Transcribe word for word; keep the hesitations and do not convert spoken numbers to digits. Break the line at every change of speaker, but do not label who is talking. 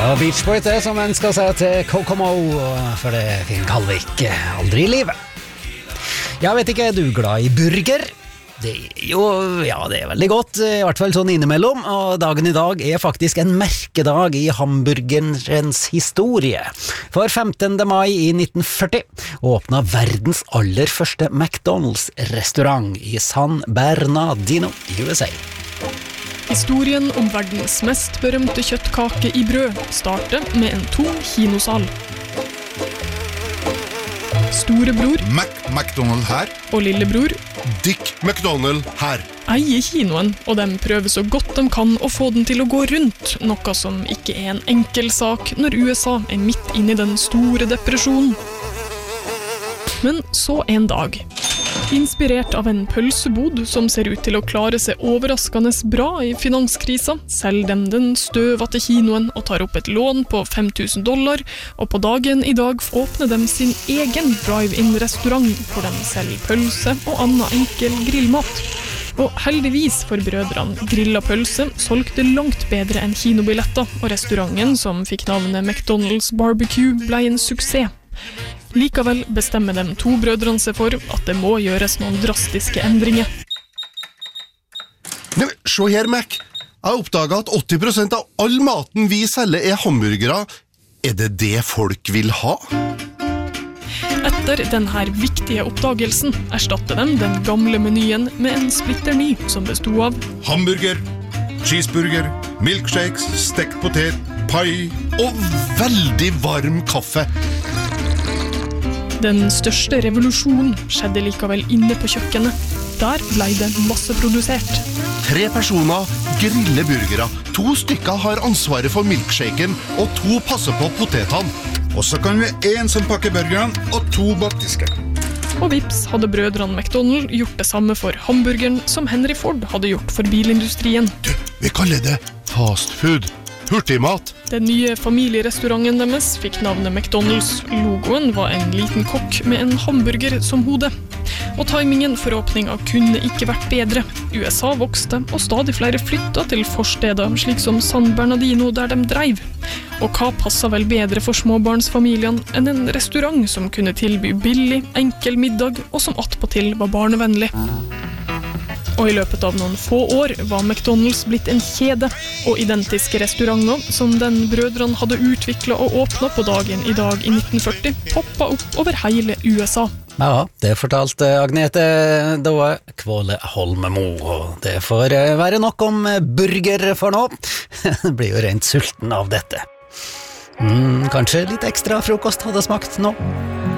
Ja, Beach Boys det som ønsker seg til Kokomo, for det Finn Kalvik aldri i livet. Jeg vet ikke, er du glad i burger? Det er jo, ja, det er veldig godt, i hvert fall sånn innimellom, og dagen i dag er faktisk en merkedag i hamburgerens historie. For femtende mai i nitten førti åpnet verdens aller første McDonald's-restaurant i San Bernardino i U S A.
Historien om verdens mest berømte kjøttkake i brød starter med en tom kinosal. Storebror
Mac McDonald her
og lillebror
Dick McDonald her
eier kinoen, og de prøver så godt de kan å få den til å gå rundt, noe som ikke er en enkel sak når U S A er midt inne i den store depresjonen. Men så en dag, inspirert av en pølsebod som ser ut til å klare seg overraskende bra i finanskrisa, selger de den støvete kinoen og tar opp et lån på fem tusen dollar, og på dagen i dag åpner de sin egen drive-in-restaurant hvor de selger pølse og annen enkel grillmat. Og heldigvis for brødrene, grilla pølse solgte langt bedre enn kinobilletter, og restauranten som fikk navnet McDonald's Barbecue ble en suksess. Likevel bestemmer de to brødrene seg for at det må gjøres noen drastiske endringer.
Nei, se her, Mac. Jeg har oppdaget at åtti prosent av all maten vi selger er hamburgere. Er det det folk vil ha?
Etter denne viktige oppdagelsen erstatter de den gamle menyen med en splitter ny som bestod av
Hamburger, cheeseburger, milkshakes, stekt potet, pai og veldig varm kaffe.
Den største revolusjonen skjedde likevel inne på kjøkkenet. Der ble det masseprodusert.
Tre personer griller burgere. To stykker har ansvaret for milkshaken, og to passer på potetene.
Og så kan vi en som pakker burgeren, og to bakdisker.
Og vips hadde brødrene McDonald gjort det samme for hamburgeren som Henry Ford hadde gjort for bilindustrien.
Du, vi kaller det fast food. Hurtigmat.
Den nye familierestauranten deres fikk navnet McDonald's. Logoen var en liten kokk med en hamburger som hode. Og timingen for åpninga kunne ikke vært bedre. U S A vokste, og stadig flere flyttet til forsteder, slik som San Bernardino der de dreiv. Og hva passet vel bedre for småbarnsfamiliene enn en restaurant som kunne tilby billig, enkel middag, og som attpåtil var barnevennlig. Og i løpet av noen få år var McDonald's blitt en kjede, og identiske restauranter som den brødrene hadde utviklet og åpnet på dagen i dag i nitten førti, poppet opp over hele U S A.
Ja, det fortalte Agnete Doe Kvåle Holmemo, og det får være nok om burger for nå. Det blir jo rent sulten av dette. Mm, kanskje litt ekstra frokost hadde smakt nå.